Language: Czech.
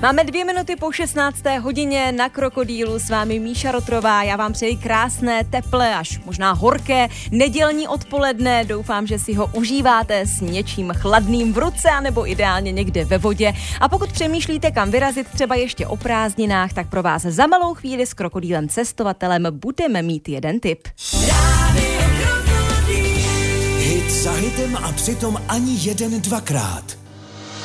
Máme 2 minuty po 16. hodině na Krokodýlu, s vámi Míša Rotrová. Já vám přeji krásné, teplé, až možná horké nedělní odpoledne. Doufám, že si ho užíváte s něčím chladným v ruce, anebo ideálně někde ve vodě. A pokud přemýšlíte, kam vyrazit třeba ještě o prázdninách, tak pro vás za malou chvíli s Krokodýlem cestovatelem budeme mít jeden tip. Hit za hitem a přitom ani jeden dvakrát.